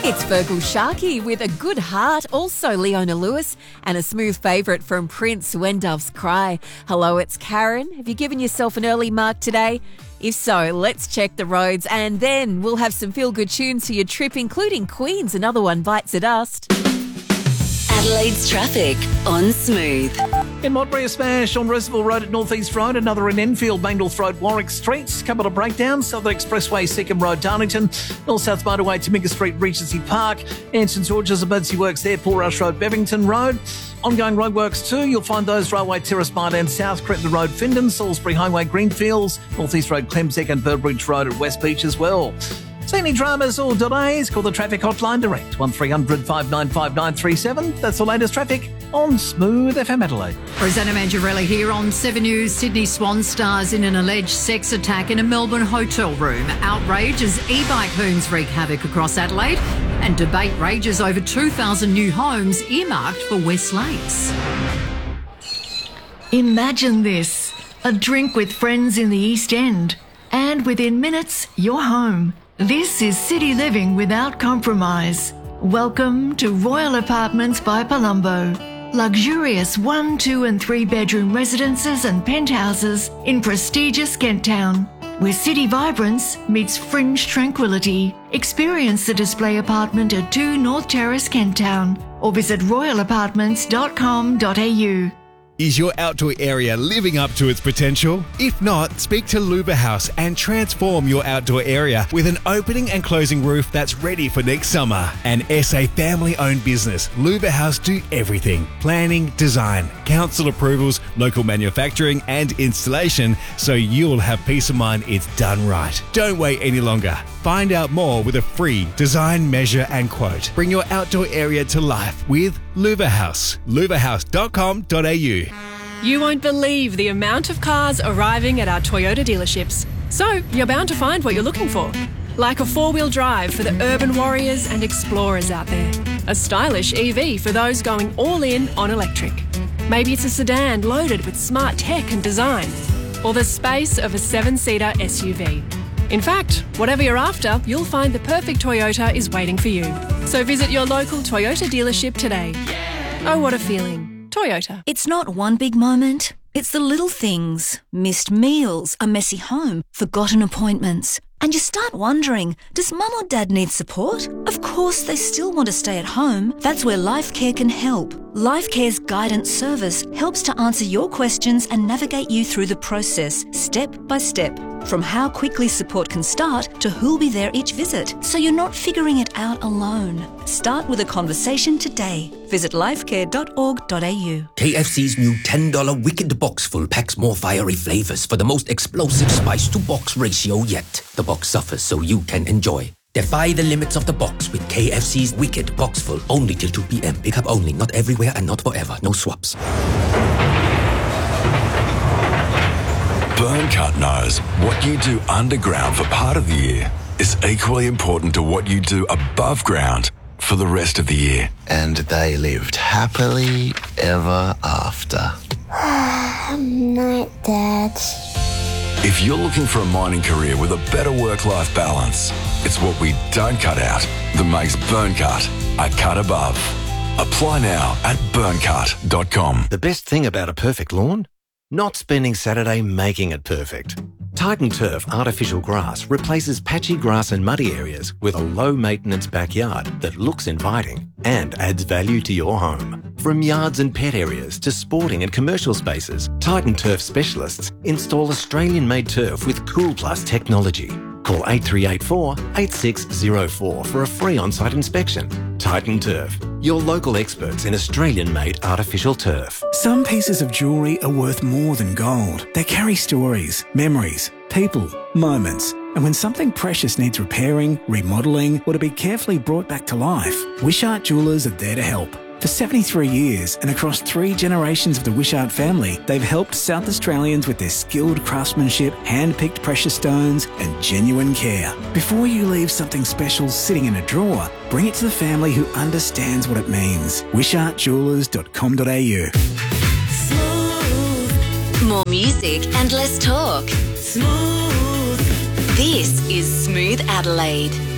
It's Virgil Sharkey with A Good Heart, also Leona Lewis, and a smooth favourite from Prince, When Doves Cry. Hello, it's Karen. Have you given yourself an early mark today? If so, let's check the roads, and then we'll have some feel-good tunes for your trip, including Queen's Another One Bites the Dust. Adelaide's traffic on Smooth. In Modbury, a smash on Roosevelt Road at North East Road, another in Enfield, Bainworth Road, Warwick Street. Couple of breakdowns, Southern Expressway, Seacombe Road, Darlington, North-South Motorway, Temminga Street, Regency Park, and St George's Emergency Works there, Paul Rush Road, Bevington Road. Ongoing roadworks too, you'll find those Railway Terrace, Mardan South, Cretton Road, Findon, Salisbury Highway, Greenfields, North East Road, Clemsec and Burbridge Road at West Beach as well. See any dramas or delays? Call the traffic hotline direct, 1300 595 937. That's the latest traffic on Smooth FM Adelaide. Rosanna Mangiarelli here on 7 News. Sydney Swan stars in an alleged sex attack in a Melbourne hotel room. Outrage as e-bike hoons wreak havoc across Adelaide, and debate rages over 2,000 new homes earmarked for West Lakes. Imagine this, a drink with friends in the East End, and within minutes, you're home. This is city living without compromise. Welcome to Royal Apartments by Palumbo. Luxurious 1, 2 and 3 bedroom residences and penthouses in prestigious Kent Town, where city vibrance meets fringe tranquility. Experience the display apartment at 2 North Terrace, Kent Town, or visit royalapartments.com.au. Is your outdoor area living up to its potential? If not, speak to Luba House and transform your outdoor area with an opening and closing roof that's ready for next summer. An SA family-owned business, Luba House do everything: planning, design, council approvals, local manufacturing and installation, so you'll have peace of mind it's done right. Don't wait any longer. Find out more with a free design, measure and quote. Bring your outdoor area to life with Luba House. lubahouse.com.au. You won't believe the amount of cars arriving at our Toyota dealerships. So you're bound to find what you're looking for. Like a four-wheel drive for the urban warriors and explorers out there. A stylish EV for those going all in on electric. Maybe it's a sedan loaded with smart tech and design. Or the space of a 7-seater SUV. In fact, whatever you're after, you'll find the perfect Toyota is waiting for you. So visit your local Toyota dealership today. Oh, what a feeling. Toyota. It's not one big moment. It's the little things. Missed meals, a messy home, forgotten appointments. And you start wondering, does mum or dad need support? Of course, they still want to stay at home. That's where LifeCare can help. LifeCare's guidance service helps to answer your questions and navigate you through the process, step by step. From how quickly support can start to who'll be there each visit, so you're not figuring it out alone. Start with a conversation today. Visit lifecare.org.au. KFC's new $10 Wicked Box Full packs more fiery flavours for the most explosive spice-to-box ratio yet. The box suffers so you can enjoy. Defy the limits of the box with KFC's Wicked Box Full. Only till 2 p.m. Pick up only, not everywhere and not forever. No swaps. Burncut knows what you do underground for part of the year is equally important to what you do above ground for the rest of the year. And they lived happily ever after. Night, Dad. If you're looking for a mining career with a better work-life balance, it's what we don't cut out that makes Burncut a cut above. Apply now at burncut.com. The best thing about a perfect lawn? Not spending Saturday making it perfect. Titan Turf artificial grass replaces patchy grass and muddy areas with a low-maintenance backyard that looks inviting and adds value to your home. From yards and pet areas to sporting and commercial spaces, Titan Turf specialists install Australian-made turf with Cool Plus technology. Call 8384 8604 for a free on-site inspection. Titan Turf, your local experts in Australian-made artificial turf. Some pieces of jewellery are worth more than gold. They carry stories, memories, people, moments. And when something precious needs repairing, remodelling, or to be carefully brought back to life, Wishart Jewellers are there to help. For 73 years and across 3 generations of the Wishart family, they've helped South Australians with their skilled craftsmanship, hand-picked precious stones and genuine care. Before you leave something special sitting in a drawer, bring it to the family who understands what it means. WishartJewellers.com.au. More music and less talk. Smooth. This is Smooth Adelaide.